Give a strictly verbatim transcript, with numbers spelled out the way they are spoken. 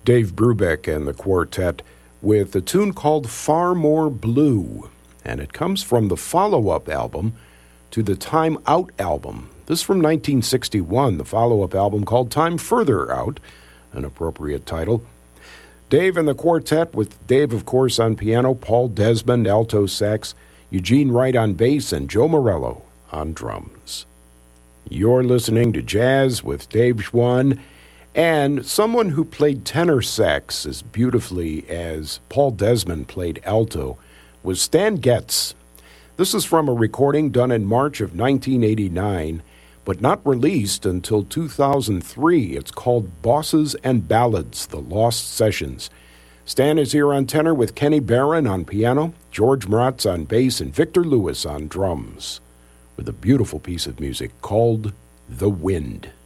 Dave Brubeck and the quartet with a tune called Far More Blue, and it comes from the follow-up album to the Time Out album. This is from nineteen sixty-one, the follow-up album called Time Further Out, an appropriate title. Dave and the quartet with Dave, of course, on piano, Paul Desmond, alto sax, Eugene Wright on bass, and Joe Morello on drums. You're listening to Jazz with Dave Schwann, and someone who played tenor sax as beautifully as Paul Desmond played alto was Stan Getz. This is from a recording done in March of nineteen eighty-nine, but not released until two thousand three. It's called Bosses and Ballads, The Lost Sessions. Stan is here on tenor with Kenny Barron on piano, George Mraz on bass, and Victor Lewis on drums, with a beautiful piece of music called The Wind.